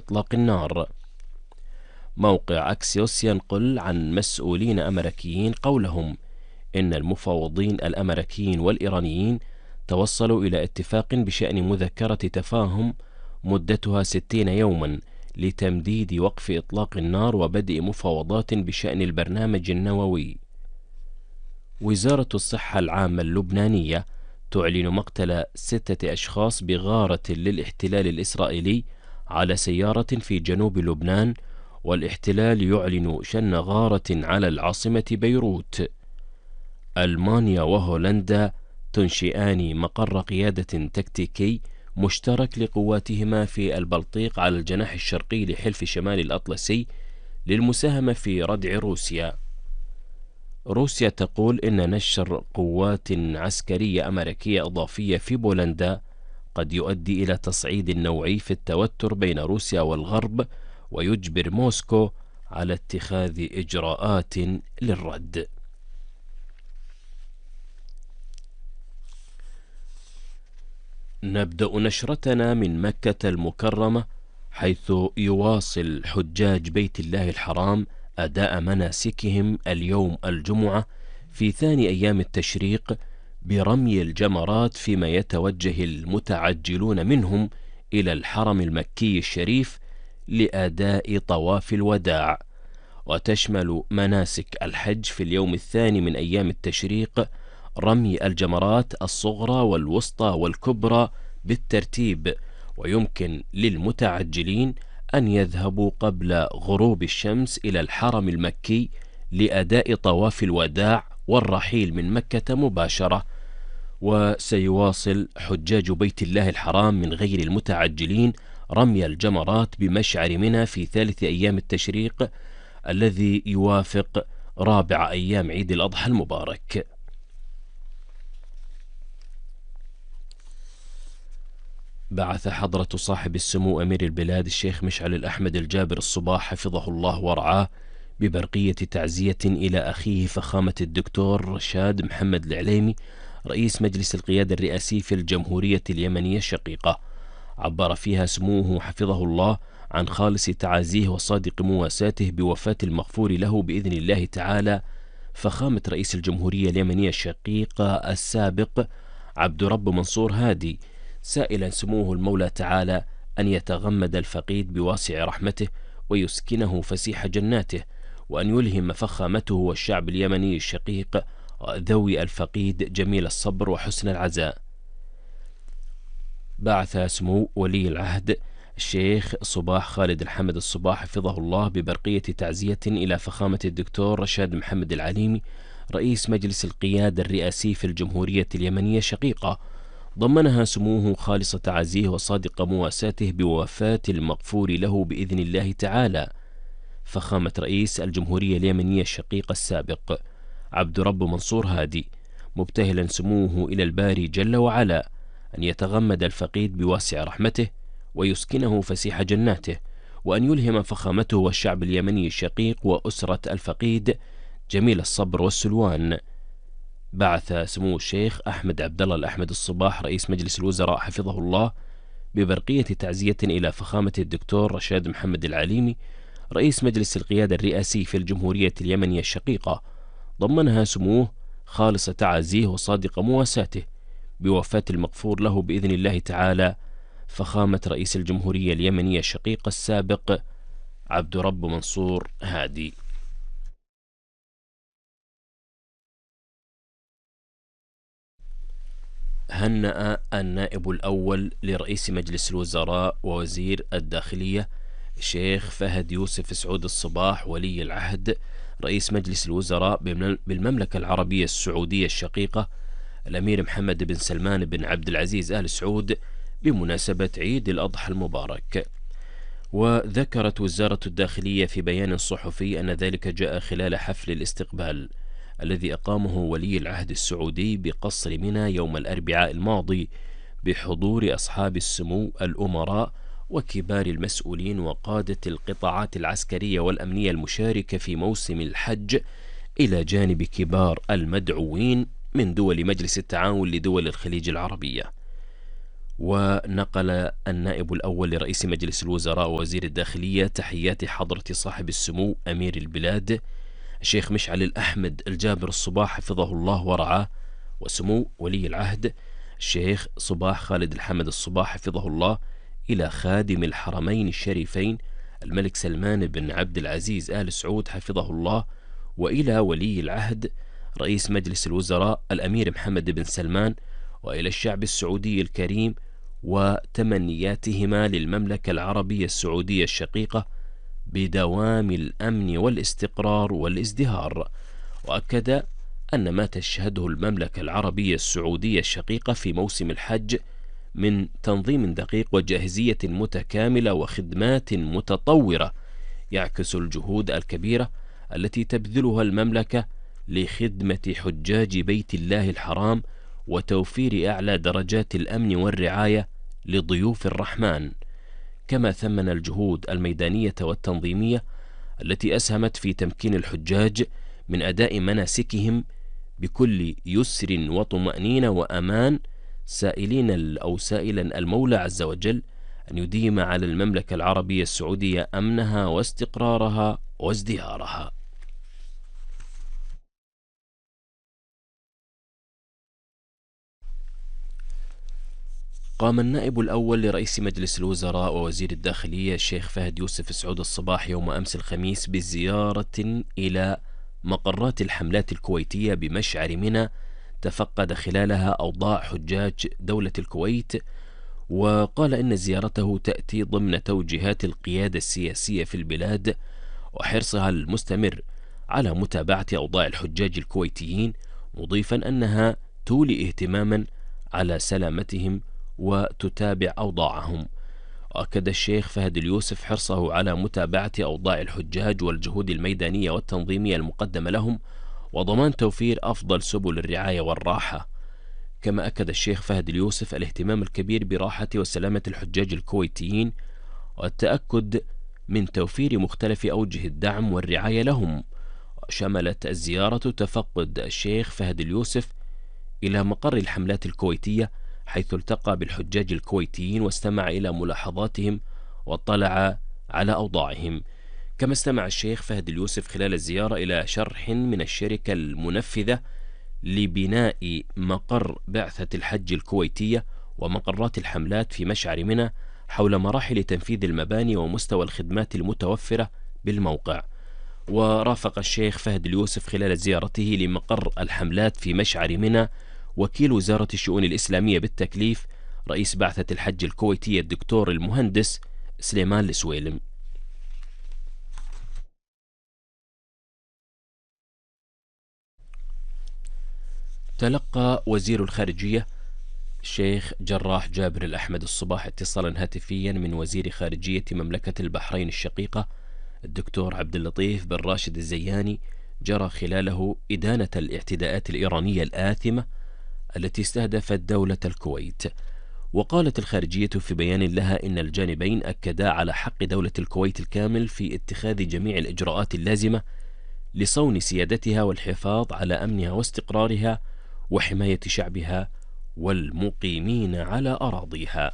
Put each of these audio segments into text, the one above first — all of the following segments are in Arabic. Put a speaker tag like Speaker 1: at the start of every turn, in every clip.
Speaker 1: إطلاق النار. موقع أكسيوس ينقل عن مسؤولين أمريكيين قولهم إن المفاوضين الأمريكيين والإيرانيين توصلوا إلى اتفاق بشأن مذكرة تفاهم مدتها 60 يوما لتمديد وقف إطلاق النار وبدء مفاوضات بشأن البرنامج النووي. وزارة الصحة العامة اللبنانية تعلن مقتل 6 أشخاص بغارة للاحتلال الإسرائيلي على سيارة في جنوب لبنان، والاحتلال يعلن شن غارة على العاصمة بيروت. ألمانيا وهولندا تنشئان مقر قيادة تكتيكي مشترك لقواتهما في البلطيق على الجناح الشرقي لحلف شمال الأطلسي للمساهمة في ردع روسيا. روسيا تقول إن نشر قوات عسكرية أمريكية إضافية في بولندا قد يؤدي إلى تصعيد نوعي في التوتر بين روسيا والغرب، ويجبر موسكو على اتخاذ إجراءات للرد. نبدأ نشرتنا من مكة المكرمة، حيث يواصل حجاج بيت الله الحرام أداء مناسكهم اليوم الجمعة في ثاني أيام التشريق برمي الجمرات، فيما يتوجه المتعجلون منهم إلى الحرم المكي الشريف لأداء طواف الوداع. وتشمل مناسك الحج في اليوم الثاني من أيام التشريق رمي الجمرات الصغرى والوسطى والكبرى بالترتيب، ويمكن للمتعجلين أن يذهبوا قبل غروب الشمس إلى الحرم المكي لأداء طواف الوداع والرحيل من مكة مباشرة. وسيواصل حجاج بيت الله الحرام من غير المتعجلين رمي الجمرات بمشعر منى في ثالث أيام التشريق الذي يوافق رابع أيام عيد الأضحى المبارك. بعث حضرة صاحب السمو أمير البلاد الشيخ مشعل الأحمد الجابر الصباح حفظه الله ورعاه ببرقية تعزية إلى أخيه فخامة الدكتور رشاد محمد العليمي رئيس مجلس القيادة الرئاسي في الجمهورية اليمنية الشقيقة. عبر فيها سموه حفظه الله عن خالص تعازيه وصادق مواساته بوفاة المغفور له بإذن الله تعالى فخامة رئيس الجمهورية اليمنية الشقيقة السابق عبد رب منصور هادي، سائلا سموه المولى تعالى أن يتغمد الفقيد بواسع رحمته ويسكنه فسيح جناته، وأن يلهم فخامته والشعب اليمني الشقيق ذوي الفقيد جميل الصبر وحسن العزاء. بعث سمو ولي العهد الشيخ صباح خالد الحمد الصباح حفظه الله ببرقية تعزية إلى فخامة الدكتور رشاد محمد العليمي رئيس مجلس القيادة الرئاسي في الجمهورية اليمنية الشقيقة، ضمنها سموه خالص تعازيه وصادق مواساته بوفاة المغفور له بإذن الله تعالى فخامة رئيس الجمهورية اليمنية الشقيقة السابق عبد رب منصور هادي، مبتهلا سموه إلى الباري جل وعلا أن يتغمد الفقيد بواسع رحمته ويسكنه فسيح جناته، وأن يلهم فخامته والشعب اليمني الشقيق وأسرة الفقيد جميل الصبر والسلوان. بعث سمو الشيخ أحمد عبد الله الأحمد الصباح رئيس مجلس الوزراء حفظه الله ببرقية تعزية إلى فخامة الدكتور رشاد محمد العليمي رئيس مجلس القيادة الرئاسي في الجمهورية اليمنية الشقيقة، ضمنها سموه خالص تعازيه وصادق مواساته بوفاة المغفور له بإذن الله تعالى فخامة رئيس الجمهورية اليمنية الشقيقة السابق عبد رب منصور هادي. هنأ النائب الأول لرئيس مجلس الوزراء ووزير الداخلية الشيخ فهد يوسف سعود الصباح ولي العهد رئيس مجلس الوزراء بالمملكة العربية السعودية الشقيقة الأمير محمد بن سلمان بن عبد العزيز آل سعود بمناسبة عيد الأضحى المبارك. وذكرت وزارة الداخلية في بيان صحفي أن ذلك جاء خلال حفل الاستقبال الذي أقامه ولي العهد السعودي بقصر منى يوم الأربعاء الماضي بحضور أصحاب السمو الأمراء وكبار المسؤولين وقادة القطاعات العسكرية والأمنية المشاركة في موسم الحج، إلى جانب كبار المدعوين من دول مجلس التعاون لدول الخليج العربية. ونقل النائب الأول لرئيس مجلس الوزراء ووزير الداخلية تحيات حضرة صاحب السمو أمير البلاد الشيخ مشعل الأحمد الجابر الصباح حفظه الله ورعاه، وسمو ولي العهد الشيخ صباح خالد الحمد الصباح حفظه الله، إلى خادم الحرمين الشريفين الملك سلمان بن عبد العزيز آل سعود حفظه الله، وإلى ولي العهد رئيس مجلس الوزراء الأمير محمد بن سلمان، وإلى الشعب السعودي الكريم، وتمنياتهما للمملكة العربية السعودية الشقيقة بدوام الأمن والاستقرار والازدهار. وأكد أن ما تشهده المملكة العربية السعودية الشقيقة في موسم الحج من تنظيم دقيق وجاهزية متكاملة وخدمات متطورة يعكس الجهود الكبيرة التي تبذلها المملكة لخدمة حجاج بيت الله الحرام وتوفير أعلى درجات الأمن والرعاية لضيوف الرحمن. كما ثمن الجهود الميدانية والتنظيمية التي أسهمت في تمكين الحجاج من أداء مناسكهم بكل يسر وطمأنينة وأمان، سائلا المولى عز وجل أن يديم على المملكة العربية السعودية أمنها واستقرارها وازدهارها. قام النائب الأول لرئيس مجلس الوزراء ووزير الداخلية الشيخ فهد يوسف سعود الصباح يوم أمس الخميس بزيارة إلى مقرات الحملات الكويتية بمشعر منى، تفقد خلالها أوضاع حجاج دولة الكويت، وقال إن زيارته تأتي ضمن توجيهات القيادة السياسية في البلاد وحرصها المستمر على متابعة أوضاع الحجاج الكويتيين، مضيفا أنها تولي اهتماما على سلامتهم وتتابع أوضاعهم. وأكد الشيخ فهد اليوسف حرصه على متابعة أوضاع الحجاج والجهود الميدانية والتنظيمية المقدمة لهم وضمان توفير أفضل سبل الرعاية والراحة. كما أكد الشيخ فهد اليوسف الاهتمام الكبير براحة وسلامة الحجاج الكويتيين والتأكد من توفير مختلف أوجه الدعم والرعاية لهم. شملت الزيارة تفقد الشيخ فهد اليوسف إلى مقر الحملات الكويتية، حيث التقى بالحجاج الكويتيين واستمع إلى ملاحظاتهم واطلع على أوضاعهم. كما استمع الشيخ فهد اليوسف خلال الزيارة إلى شرح من الشركة المنفذة لبناء مقر بعثة الحج الكويتية ومقرات الحملات في مشعر منى حول مراحل تنفيذ المباني ومستوى الخدمات المتوفرة بالموقع. ورافق الشيخ فهد اليوسف خلال زيارته لمقر الحملات في مشعر منى وكيل وزارة الشؤون الإسلامية بالتكليف رئيس بعثة الحج الكويتية الدكتور المهندس سليمان السويلم. تلقى وزير الخارجية الشيخ جراح جابر الأحمد الصباح اتصالا هاتفيا من وزير خارجية مملكة البحرين الشقيقة الدكتور عبد اللطيف بن راشد الزياني، جرى خلاله إدانة الاعتداءات الإيرانية الآثمة التي استهدفت دولة الكويت. وقالت الخارجية في بيان لها إن الجانبين أكدا على حق دولة الكويت الكامل في اتخاذ جميع الإجراءات اللازمة لصون سيادتها والحفاظ على أمنها واستقرارها وحماية شعبها والمقيمين على أراضيها.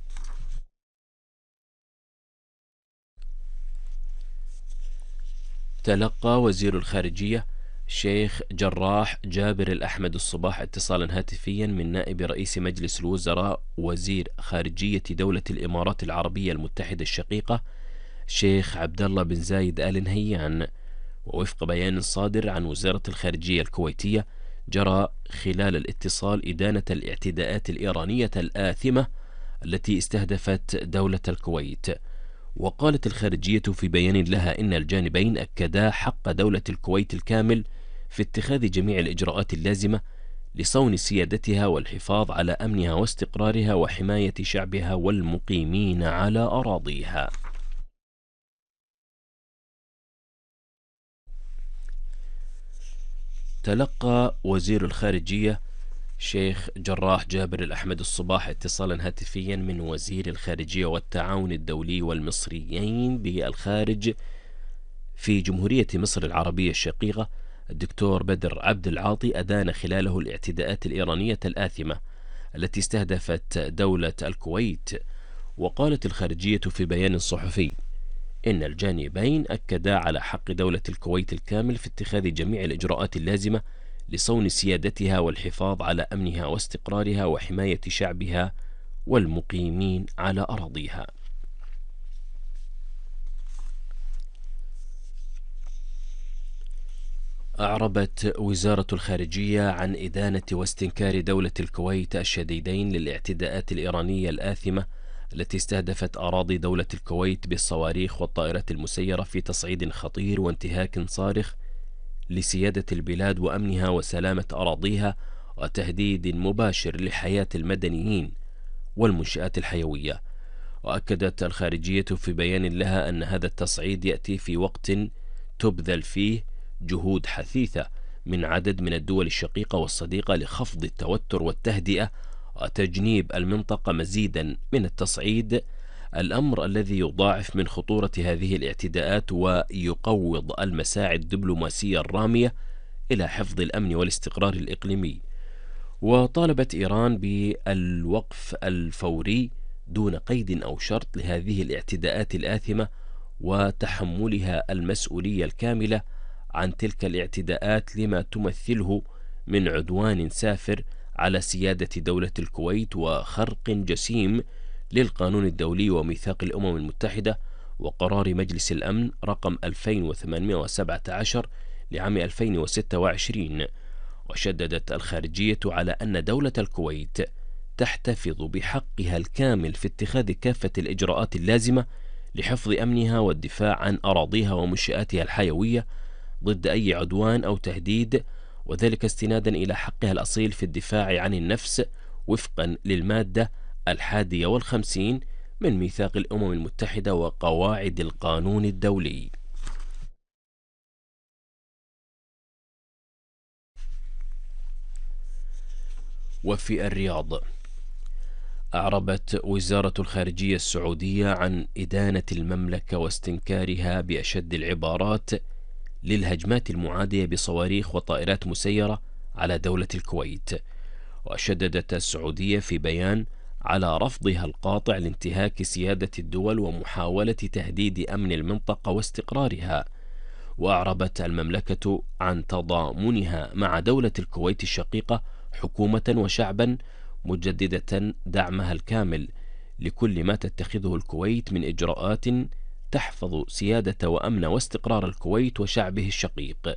Speaker 1: تلقى وزير الخارجية الشيخ جراح جابر الأحمد الصباح اتصالا هاتفيا من نائب رئيس مجلس الوزراء وزير خارجية دولة الإمارات العربية المتحدة الشقيقة الشيخ عبد الله بن زايد آل نهيان. ووفق بيان صادر عن وزارة الخارجية الكويتية، جرى خلال الاتصال إدانة الاعتداءات الإيرانية الآثمة التي استهدفت دولة الكويت. وقالت الخارجية في بيان لها إن الجانبين أكدا حق دولة الكويت الكامل في اتخاذ جميع الإجراءات اللازمة لصون سيادتها والحفاظ على أمنها واستقرارها وحماية شعبها والمقيمين على أراضيها. تلقى وزير الخارجية شيخ جراح جابر الأحمد الصباح اتصالا هاتفيا من وزير الخارجية والتعاون الدولي والمصريين بالخارج في جمهورية مصر العربية الشقيقة الدكتور بدر عبد العاطي، أدان خلاله الاعتداءات الإيرانية الآثمة التي استهدفت دولة الكويت. وقالت الخارجية في بيان صحفي إن الجانبين أكدا على حق دولة الكويت الكامل في اتخاذ جميع الإجراءات اللازمة لصون سيادتها والحفاظ على أمنها واستقرارها وحماية شعبها والمقيمين على أراضيها. أعربت وزارة الخارجية عن إدانة واستنكار دولة الكويت الشديدين للاعتداءات الإيرانية الآثمة التي استهدفت أراضي دولة الكويت بالصواريخ والطائرات المسيرة في تصعيد خطير وانتهاك صارخ لسيادة البلاد وأمنها وسلامة أراضيها وتهديد مباشر لحياة المدنيين والمنشآت الحيوية. وأكدت الخارجية في بيان لها أن هذا التصعيد يأتي في وقت تبذل فيه جهود حثيثة من عدد من الدول الشقيقة والصديقة لخفض التوتر والتهدئة وتجنيب المنطقة مزيدا من التصعيد، الأمر الذي يضاعف من خطورة هذه الاعتداءات ويقوض المساعي الدبلوماسية الرامية إلى حفظ الأمن والاستقرار الإقليمي. وطالبت إيران بالوقف الفوري دون قيد أو شرط لهذه الاعتداءات الآثمة وتحملها المسؤولية الكاملة عن تلك الاعتداءات لما تمثله من عدوان سافر على سيادة دولة الكويت وخرق جسيم للقانون الدولي وميثاق الأمم المتحدة وقرار مجلس الأمن رقم 2817 لعام 2026. وشددت الخارجية على أن دولة الكويت تحتفظ بحقها الكامل في اتخاذ كافة الإجراءات اللازمة لحفظ أمنها والدفاع عن أراضيها ومنشآتها الحيوية ضد أي عدوان أو تهديد، وذلك استنادا إلى حقها الأصيل في الدفاع عن النفس وفقا للمادة 51 من ميثاق الأمم المتحدة وقواعد القانون الدولي. وفي الرياض، أعربت وزارة الخارجية السعودية عن إدانة المملكة واستنكارها بأشد العبارات للهجمات المعادية بصواريخ وطائرات مسيرة على دولة الكويت. وشددت السعودية في بيان على رفضها القاطع لانتهاك سيادة الدول ومحاولة تهديد أمن المنطقة واستقرارها. وأعربت المملكة عن تضامنها مع دولة الكويت الشقيقة حكومة وشعبا، مجددة دعمها الكامل لكل ما تتخذه الكويت من إجراءات تحفظ سيادة وأمن واستقرار الكويت وشعبه الشقيق.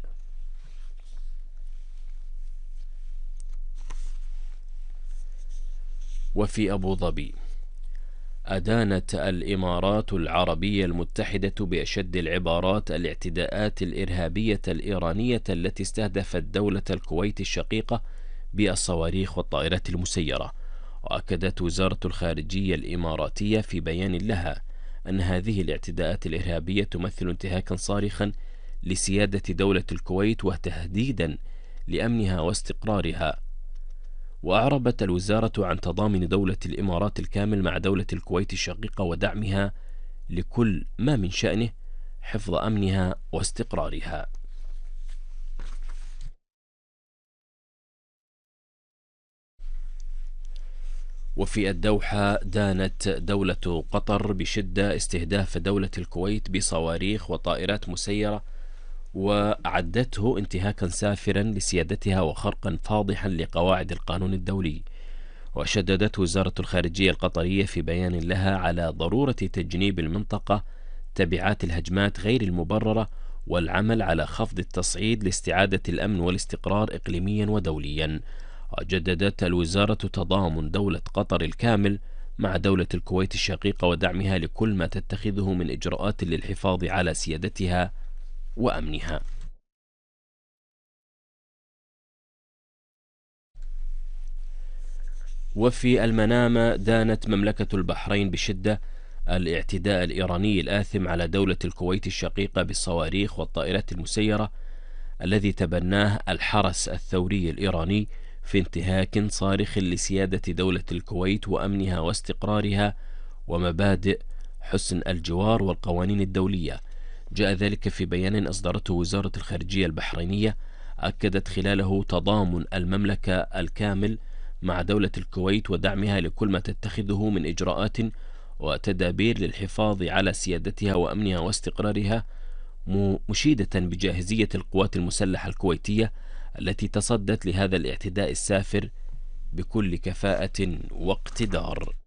Speaker 1: وفي أبو ظبي، أدانت الإمارات العربية المتحدة بأشد العبارات الاعتداءات الإرهابية الإيرانية التي استهدفت دولة الكويت الشقيقة بالصواريخ والطائرات المسيرة. وأكدت وزارة الخارجية الإماراتية في بيان لها أن هذه الاعتداءات الإرهابية تمثل انتهاكا صارخا لسيادة دولة الكويت وتهديدا لأمنها واستقرارها. وأعربت الوزارة عن تضامن دولة الإمارات الكامل مع دولة الكويت الشقيقة ودعمها لكل ما من شأنه حفظ أمنها واستقرارها. وفي الدوحة، دانت دولة قطر بشدة استهداف دولة الكويت بصواريخ وطائرات مسيرة وعدته انتهاكا سافرا لسيادتها وخرقا فاضحا لقواعد القانون الدولي. وشددت وزارة الخارجية القطرية في بيان لها على ضرورة تجنيب المنطقة تبعات الهجمات غير المبررة والعمل على خفض التصعيد لاستعادة الأمن والاستقرار إقليميا ودوليا. وجددت الوزارة تضامن دولة قطر الكامل مع دولة الكويت الشقيقة ودعمها لكل ما تتخذه من إجراءات للحفاظ على سيادتها وأمنها. وفي المنامة، دانت مملكة البحرين بشدة الاعتداء الإيراني الآثم على دولة الكويت الشقيقة بالصواريخ والطائرات المسيرة الذي تبناه الحرس الثوري الإيراني في انتهاك صارخ لسيادة دولة الكويت وأمنها واستقرارها ومبادئ حسن الجوار والقوانين الدولية. جاء ذلك في بيان أصدرته وزارة الخارجية البحرينية أكدت خلاله تضامن المملكة الكامل مع دولة الكويت ودعمها لكل ما تتخذه من إجراءات وتدابير للحفاظ على سيادتها وأمنها واستقرارها، مشيدة بجاهزية القوات المسلحة الكويتية التي تصدت لهذا الاعتداء السافر بكل كفاءة واقتدار.